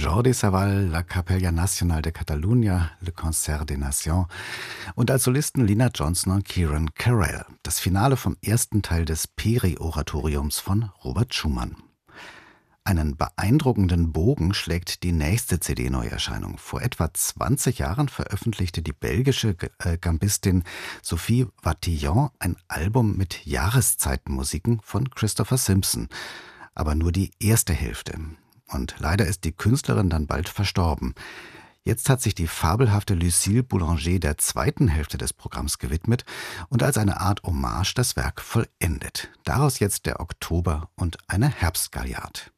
Jordi Savall, La Capella Nacional de Catalunya, Le Concert des Nations und als Solisten Lina Johnson und Kieran Carell. Das Finale vom ersten Teil des Peri-Oratoriums von Robert Schumann. Einen beeindruckenden Bogen schlägt die nächste CD-Neuerscheinung. Vor etwa 20 Jahren veröffentlichte die belgische Gambistin Sophie Watillon ein Album mit Jahreszeitenmusiken von Christopher Simpson. Aber nur die erste Hälfte. Und leider ist die Künstlerin dann bald verstorben. Jetzt hat sich die fabelhafte Lucille Boulanger der zweiten Hälfte des Programms gewidmet und als eine Art Hommage das Werk vollendet. Daraus jetzt der Oktober und eine Herbstgalliard.